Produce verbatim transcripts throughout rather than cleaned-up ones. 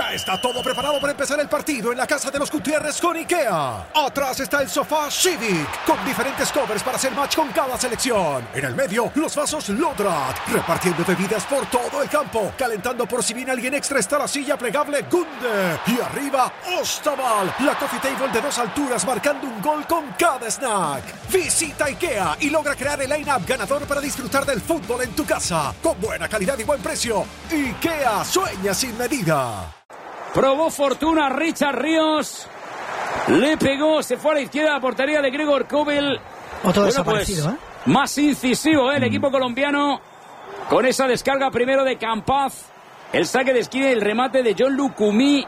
Ya está todo preparado para empezar el partido en la casa de los Gutiérrez con IKEA. Atrás está el sofá Civic, con diferentes covers para hacer match con cada selección. En el medio, los vasos Lodrat, repartiendo bebidas por todo el campo. Calentando por si viene alguien extra está la silla plegable Gunde. Y arriba, Ostaval, la coffee table de dos alturas marcando un gol con cada snack. Visita IKEA y logra crear el line-up ganador para disfrutar del fútbol en tu casa. Con buena calidad y buen precio. IKEA sueña sin medida. Probó fortuna Richard Ríos. Le pegó, se fue a la izquierda de la portería de Gregor Kobel. Otro bueno, desaparecido, pues, ¿eh? Más incisivo, ¿eh? El equipo colombiano. Con esa descarga primero de Campaz. El saque de esquina y el remate de John Lucumí,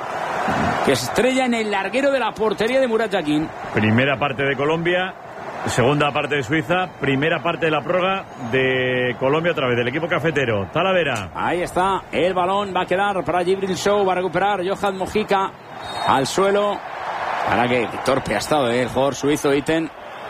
que estrella en el larguero de la portería de Murat Yakin. Primera parte de Colombia, segunda parte de Suiza, primera parte de la prórroga de Colombia otra vez, del equipo cafetero. Talavera. Ahí está, el balón va a quedar para Jibril Show, va a recuperar Johan Mojica al suelo. Ahora que torpe ha estado, ¿eh? El jugador suizo Itten,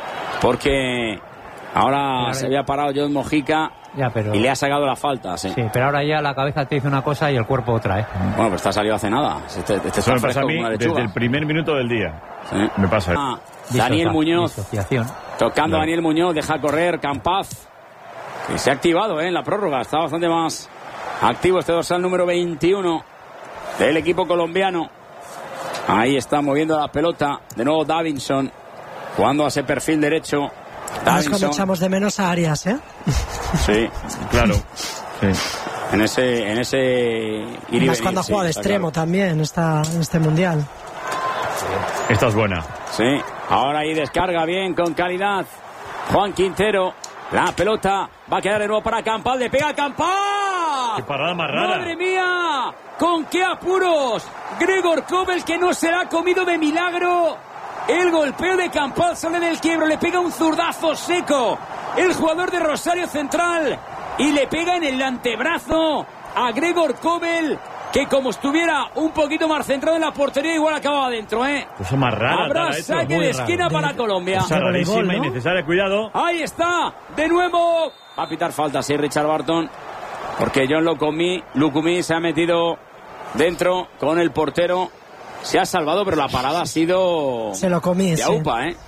porque ahora se había parado John Mojica. Ya, pero... y le ha sacado la falta, sí. Sí, pero ahora ya la cabeza te dice una cosa y el cuerpo otra, ¿eh? Bueno, pues te ha salido hace nada. Este, este Eso me pasa a mí desde el primer minuto del día. Sí. Me pasa. Ah, Daniel Muñoz. Disociación. Tocando No. a Daniel Muñoz, deja correr Campaz. Que se ha activado, ¿eh? En la prórroga. Está bastante más activo este dorsal número veintiuno del equipo colombiano. Ahí está moviendo la pelota. De nuevo Davinson. Jugando a ese perfil derecho. Es cuando echamos de menos a Arias, ¿eh? Sí, claro. Sí. En ese, en ese ir y Más venir, cuando ha sí, jugado de está extremo claro. también esta, en este mundial. Esta es buena. Sí, ahora ahí descarga bien, con calidad. Juan Quintero, la pelota va a quedar de nuevo para Campaz, le pega a Campaz. ¡Qué parada más rara! ¡Madre mía! ¡Con qué apuros! Gregor Kobel, que no se la ha comido de milagro. El golpeo de Campaz sale del quiebro, le pega un zurdazo seco el jugador de Rosario Central y le pega en el antebrazo a Gregor Kobel, que como estuviera un poquito más centrado en la portería, igual acababa adentro, ¿eh? Cosa más rara. Habrá rara, esto. saque Muy de raro. esquina para Colombia. Cosa rarísima, voleibol, ¿no? innecesaria, cuidado. Ahí está, de nuevo. Va a pitar falta, sí, Richard Barton, porque John Lucumí, Lucumí se ha metido dentro con el portero. Se ha salvado, pero la parada ha sido... Se lo comí, de sí. aupa, ¿eh?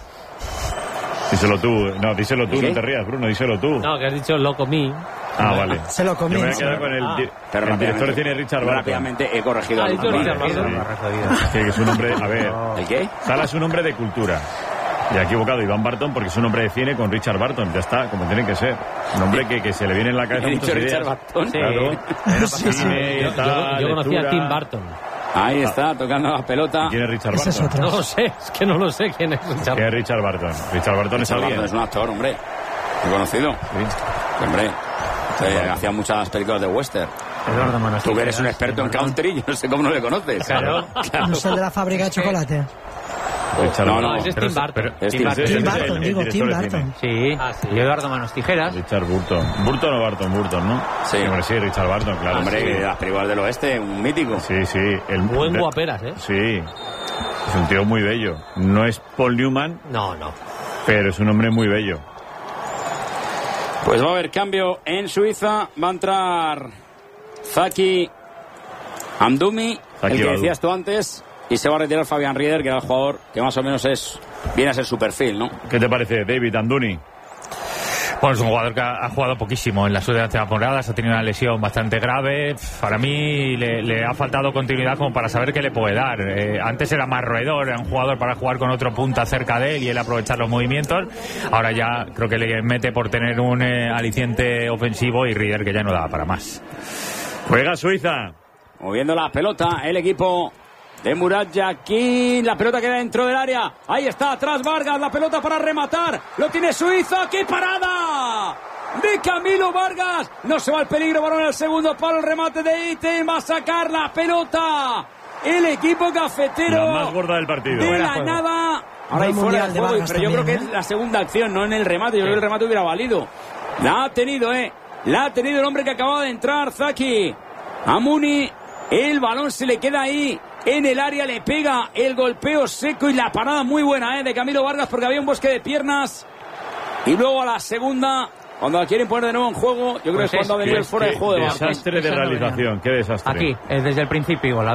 Díselo tú. No, díselo tú, ¿Qué? no te rías, Bruno, díselo tú. No, que has dicho lo comí. Ah, vale. Se lo comí. Yo me voy a sí. quedar con el, Ah, di- Pero el director rápidamente- tiene Richard Barton. Rápidamente he corregido. Ah, al- ha dicho al- Richard Vale, Barton. sí. Me ha jodido. Que es un hombre, a ver, ¿El qué? Sala es un hombre de cultura. Y ha equivocado Iván Barton porque es un hombre de cine con Richard Barton. Ya está, como tiene que ser. Un hombre que, que se le viene en la cabeza He muchas dicho ideas. Richard Barton. Claro. Sí, sí. Cine, Yo, tal, yo conocía a lectura. Tim Burton. Ahí está, tocando la pelota. ¿Quién es Richard Ese es Barton? otro. No lo sé, es que no lo sé quién es. ¿Quién es Richard Barton? Richard Barton es Richard alguien. Barton es un actor, hombre. Muy conocido. Sí. Hombre. Eh, hacía muchas películas de western. Eduardo Manos Tú que eres un Tijeras, experto en Tim Burton. country, yo no sé cómo no le conoces. Claro. No es el de la fábrica de chocolate. Richard No, Barton. no, ese es Pero- Tim Burton. pero- Es Tim Tim- Burton. ese Tim es el- Burton, el digo, director Tim de cine. Burton. Sí, ah, sí. Y Eduardo Manos Tijeras. Richard Burton. ¿Burton o Barton? Burton, ¿no? Sí. Hombre, sí, Richard Barton, claro. Hombre, sí. de las películas del oeste, un mítico. Sí, sí. El, Buen de- guaperas, ¿eh? Sí. Es un tío muy bello. No es Paul Newman, No, no. pero es un hombre muy bello. Pues va a haber cambio en Suiza. Va a entrar Zaki Amdouni, Zaki el que Badu. decías tú antes, y se va a retirar Fabián Rieder, que era el jugador que más o menos es viene a ser su perfil, ¿no? ¿Qué te parece, David Amdouni? Bueno, es un jugador que ha, ha jugado poquísimo en las últimas temporadas, ha tenido una lesión bastante grave. Para mí le, le ha faltado continuidad como para saber qué le puede dar. Eh, antes era más roedor, era un jugador para jugar con otro punta cerca de él y él aprovechar los movimientos. Ahora ya creo que le mete por tener un eh, aliciente ofensivo y Rieder que ya no daba para más. Juega Suiza. Moviendo la pelota, el equipo de Murat Yakin. La pelota queda dentro del área. Ahí está, atrás Vargas, la pelota para rematar. Lo tiene Suiza. ¡Qué parada! De Camilo Vargas. No se va el peligro, balón al segundo palo. El remate de Itten. Va a sacar la pelota el equipo cafetero. La más gorda del partido. De Buena la juego. nada. Ahora hay Buen fuera mundial de de juego, Vargas pero yo creo que también, es la segunda acción, no en el remate. Yo creo que el remate hubiera valido. La ha tenido, eh. La ha tenido el hombre que acababa de entrar, Zaki Amdouni. El balón se le queda ahí en el área, le pega el golpeo seco y la parada muy buena, eh, de Camilo Vargas, porque había un bosque de piernas. Y luego a la segunda, cuando la quieren poner de nuevo en juego, yo creo Pues que es cuando ha es- venido el Qué- fuera de qué juego de Vargas. desastre de Esa no realización, qué desastre. Aquí, eh, desde el principio igual.